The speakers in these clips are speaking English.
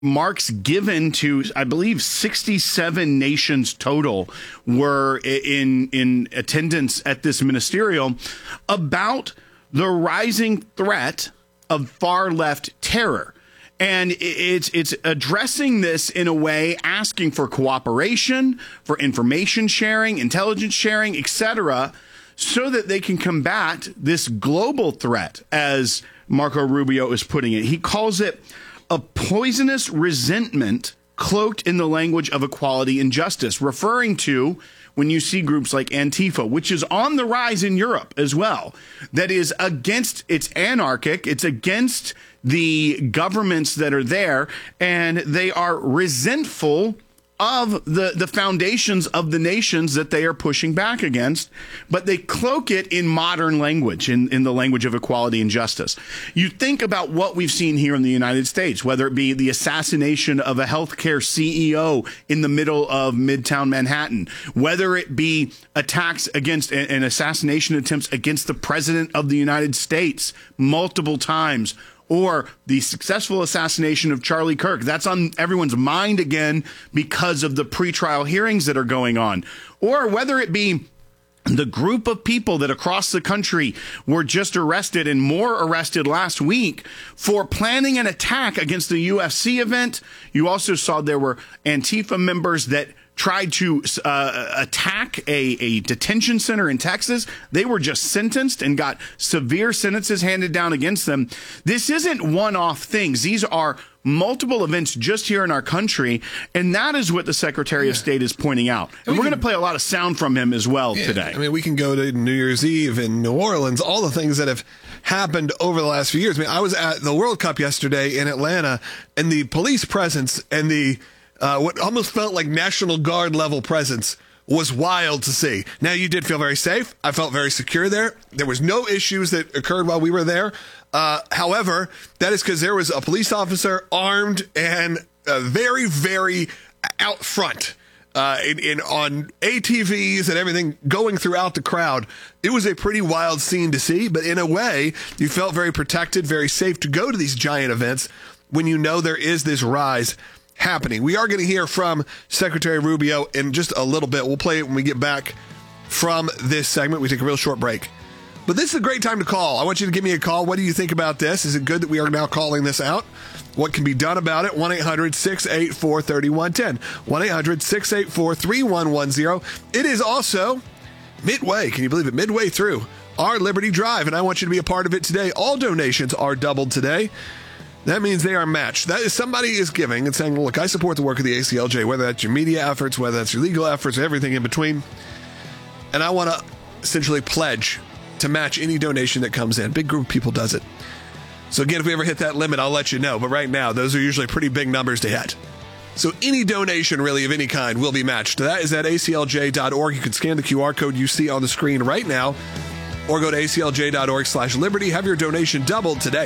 marks given to, I believe, 67 nations total were in attendance at this ministerial about the rising threat of far left terror. And it's addressing this in a way, asking for cooperation, for information sharing, intelligence sharing, etc., so that they can combat this global threat, as Marco Rubio is putting it. He calls it a poisonous resentment cloaked in the language of equality and justice, referring to when you see groups like Antifa, which is on the rise in Europe as well, that is against, it's anarchic, it's against the governments that are there, and they are resentful of the foundations of the nations that they are pushing back against, but they cloak it in modern language, in the language of equality and justice. You think about what we've seen here in the United States, whether it be the assassination of a healthcare CEO in the middle of Midtown Manhattan, whether it be attacks against and assassination attempts against the President of the United States multiple times, or the successful assassination of Charlie Kirk. That's on everyone's mind again because of the pretrial hearings that are going on. Or whether it be the group of people that across the country were just arrested and more arrested last week for planning an attack against the UFC event. You also saw there were Antifa members that tried to attack a detention center in Texas. They were just sentenced and got severe sentences handed down against them. This isn't one-off things. These are multiple events just here in our country, and that is what the Secretary of State is pointing out. And we're going to play a lot of sound from him as well today. I mean, we can go to New Year's Eve in New Orleans, all the things that have happened over the last few years. I mean, I was at the World Cup yesterday in Atlanta, and the police presence and the what almost felt like National Guard level presence was wild to see. Now, you did feel very safe. I felt very secure there. There was no issues that occurred while we were there. However, that is because there was a police officer armed and very, very out front on ATVs and everything going throughout the crowd. It was a pretty wild scene to see, but in a way, you felt very protected, very safe to go to these giant events when you know there is this rise happening. We are going to hear from Secretary Rubio in just a little bit. We'll play it when we get back from this segment. We take a real short break. But this is a great time to call. I want you to give me a call. What do you think about this? Is it good that we are now calling this out? What can be done about it? 1-800-684-3110. 1-800-684-3110. It is also midway. Can you believe it? Midway through our Liberty Drive, and I want you to be a part of it today. All donations are doubled today. That means they are matched. That is, somebody is giving and saying, well, look, I support the work of the ACLJ, whether that's your media efforts, whether that's your legal efforts, everything in between. And I want to essentially pledge to match any donation that comes in. Big group of people does it. So again, if we ever hit that limit, I'll let you know. But right now, those are usually pretty big numbers to hit. So any donation really of any kind will be matched. That is at aclj.org. You can scan the QR code you see on the screen right now, or go to aclj.org/liberty. Have your donation doubled today.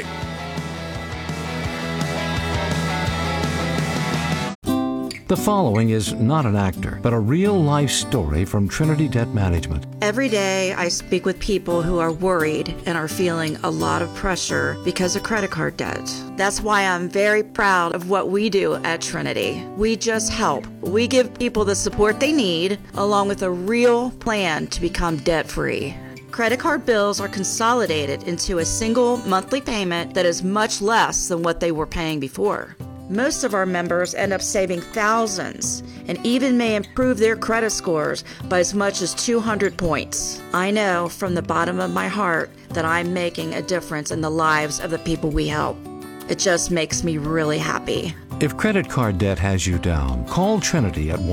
The following is not an actor, but a real-life story from Trinity Debt Management. Every day I speak with people who are worried and are feeling a lot of pressure because of credit card debt. That's why I'm very proud of what we do at Trinity. We just help. We give people the support they need, along with a real plan to become debt-free. Credit card bills are consolidated into a single monthly payment that is much less than what they were paying before. Most of our members end up saving thousands and even may improve their credit scores by as much as 200 points. I know from the bottom of my heart that I'm making a difference in the lives of the people we help. It just makes me really happy. If credit card debt has you down, call Trinity at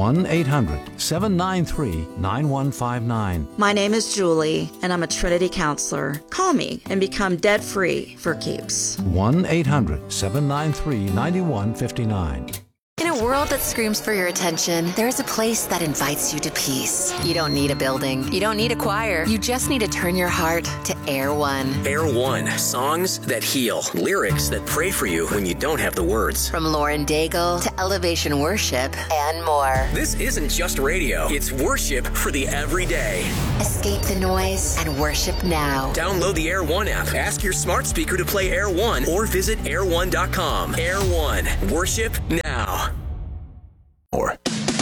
1-800-793-9159. My name is Julie, and I'm a Trinity counselor. Call me and become debt-free for keeps. 1-800-793-9159. In a world world that screams for your attention, there's a place that invites you to peace. You don't need a building. You don't need a choir. You just need to turn your heart to Air One. Air One, songs that heal, lyrics that pray for you when you don't have the words. From Lauren Daigle to Elevation Worship and more. This isn't just radio. It's worship for the everyday. Escape the noise and worship now. Download the Air One app. Ask your smart speaker to play Air One or visit air1.com. Air One, worship now. Or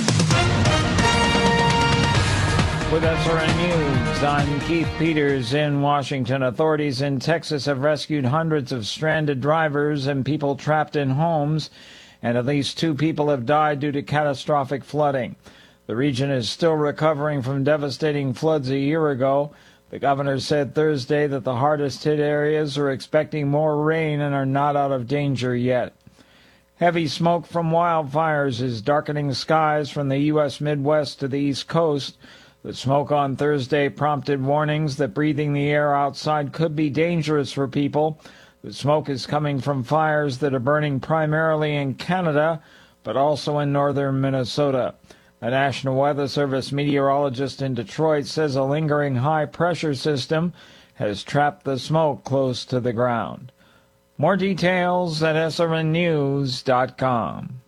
with SRN News, I'm Keith Peters in Washington. Authorities in Texas have rescued hundreds of stranded drivers and people trapped in homes, and at least 2 people have died due to catastrophic flooding. The region is still recovering from devastating floods a year ago. The governor said Thursday that the hardest hit areas are expecting more rain and are not out of danger yet. Heavy smoke from wildfires is darkening skies from the U.S. Midwest to the East Coast. The smoke on Thursday prompted warnings that breathing the air outside could be dangerous for people. The smoke is coming from fires that are burning primarily in Canada, but also in northern Minnesota. A National Weather Service meteorologist in Detroit says a lingering high-pressure system has trapped the smoke close to the ground. More details at srnnews.com.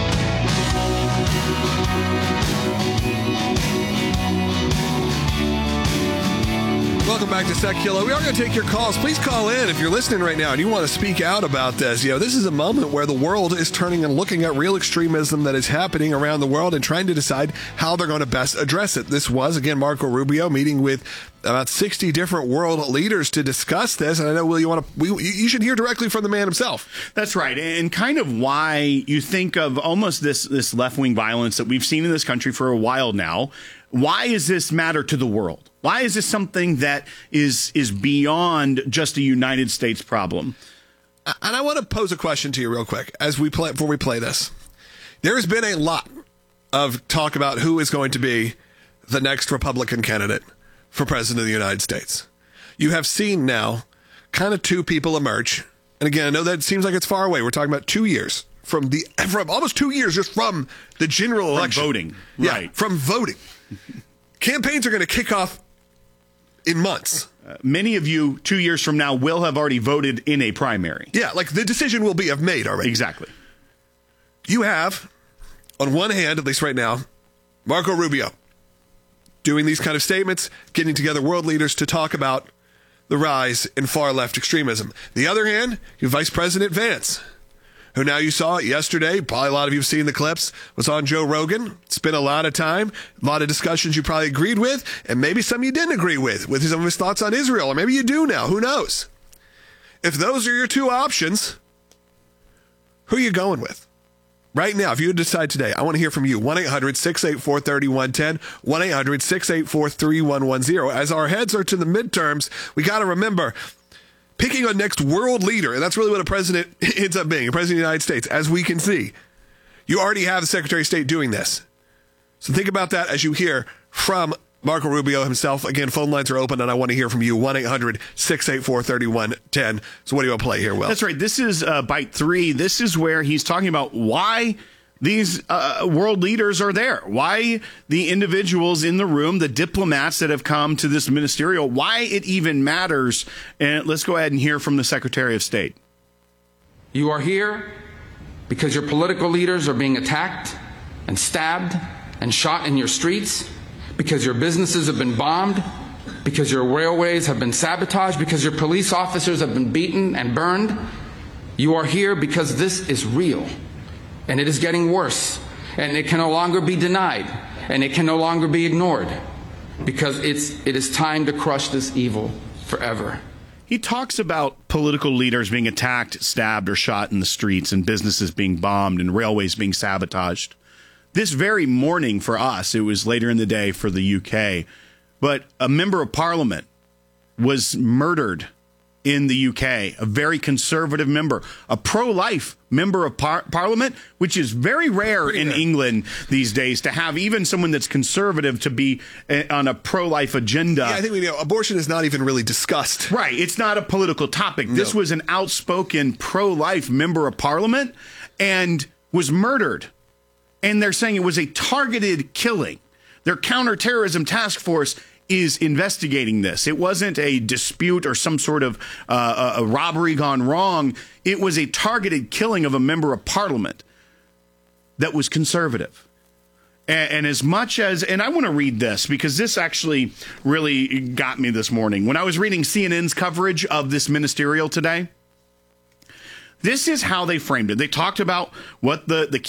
Welcome back to Secular. We are going to take your calls. Please call in if you're listening right now and you want to speak out about this. You know, this is a moment where the world is turning and looking at real extremism that is happening around the world and trying to decide how they're going to best address it. This was, again, Marco Rubio meeting with about 60 different world leaders to discuss this. And I know, Will, you should hear directly from the man himself. That's right. And kind of why you think of almost this left-wing violence that we've seen in this country for a while now. Why does this matter to the world? Why is this something that is beyond just a United States problem? And I want to pose a question to you real quick before we play this. There has been a lot of talk about who is going to be the next Republican candidate for president of the United States. You have seen now kind of 2 people emerge. And again, I know that seems like it's far away. We're talking about 2 years from almost 2 years just from the general election. From voting. Yeah, Right. From voting. Campaigns are going to kick off in months. Many of you 2 years from now will have already voted in a primary. Yeah, like the decision will be made already. Exactly. You have, on one hand, at least right now, Marco Rubio doing these kind of statements, getting together world leaders to talk about the rise in far-left extremism. The other hand, you have Vice President Vance, who now you saw yesterday, probably a lot of you have seen the clips, was on Joe Rogan. Spent a lot of time, a lot of discussions you probably agreed with, and maybe some you didn't agree with some of his thoughts on Israel, or maybe you do now. Who knows? If those are your 2 options, who are you going with? Right now, if you decide today, I want to hear from you. 1-800-684-3110, 1-800-684-3110. As our heads are to the midterms, we got to remember, picking a next world leader, and that's really what a president ends up being, a president of the United States, as we can see. You already have the Secretary of State doing this. So think about that as you hear from Marco Rubio himself. Again, phone lines are open, and I want to hear from you. 1-800-684-3110. So what do you want to play here, Will? That's right. This is bite 3. This is where he's talking about why these world leaders are there, why the individuals in the room, the diplomats that have come to this ministerial, why it even matters. And let's go ahead and hear from the Secretary of State. You are here because your political leaders are being attacked and stabbed and shot in your streets, because your businesses have been bombed, because your railways have been sabotaged, because your police officers have been beaten and burned. You are here because this is real, and it is getting worse, and it can no longer be denied, and it can no longer be ignored, because it is time to crush this evil forever. He talks about political leaders being attacked, stabbed, or shot in the streets, and businesses being bombed and railways being sabotaged. This very morning for us, it was later in the day for the UK, but a member of parliament was murdered in the UK, a very conservative member, a pro-life member of parliament, which is very rare in England these days to have even someone that's conservative to be on a pro-life agenda. Yeah, I think we know abortion is not even really discussed. Right. It's not a political topic. No. This was an outspoken pro-life member of parliament and was murdered And they're saying it was a targeted killing. Their counterterrorism task force is investigating this. It wasn't a dispute or some sort of a robbery gone wrong. It was a targeted killing of a member of parliament that was conservative. And as much as, and I want to read this because this actually really got me this morning. When I was reading CNN's coverage of this ministerial today, this is how they framed it. They talked about what the